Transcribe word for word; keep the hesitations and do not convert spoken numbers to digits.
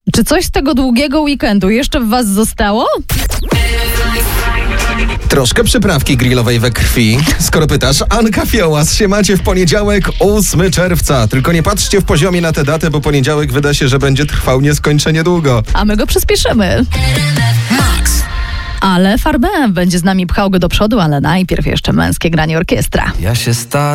Czy coś z tego długiego weekendu jeszcze w was zostało? Troszkę przyprawki grillowej we krwi. Skoro pytasz, Anka Fiołas się macie w poniedziałek, ósmego czerwca. Tylko nie patrzcie w poziomie na tę datę, bo poniedziałek wyda się, że będzie trwał nieskończenie długo. A my go przyspieszymy. Max. Ale Farbem będzie z nami pchał go do przodu, ale najpierw jeszcze męskie granie orkiestra. Ja się staram.